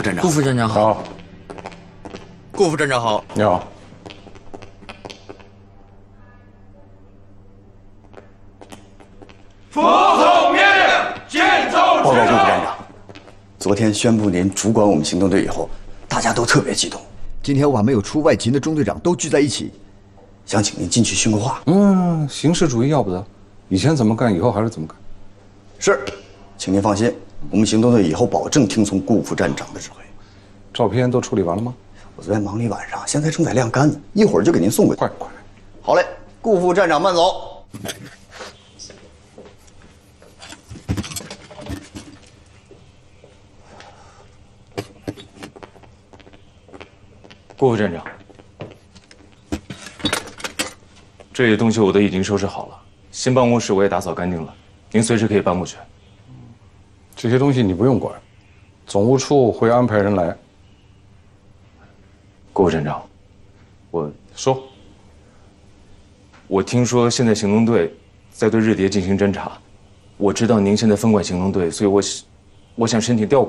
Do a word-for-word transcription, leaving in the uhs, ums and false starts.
站长。 顾副站长好。 好， 顾副站长好。 你好。 服从命令，建奏报告顾副站长，昨天宣布您主管我们行动队以后，大家都特别激动。今天我把没有出外勤的中队长都聚在一起，想请您进去训个话。 嗯，形式主义要不得，以前怎么干，以后还是怎么干。 是，请您放心，我们行动队以后保证听从顾副站长的指挥。 照片都处理完了吗？ 我昨天忙了一晚上，现在正在晾干呢，一会儿就给您送过去。 快快。 好嘞，顾副站长慢走。 顾副站长，这些东西我都已经收拾好了，新办公室我也打扫干净了，您随时可以搬过去。 这些东西你不用管，总务处会安排人来。 顾副站长，我说， 我听说现在行动队在对日谍进行侦查，我知道您现在分管行动队，所以我我想申请调。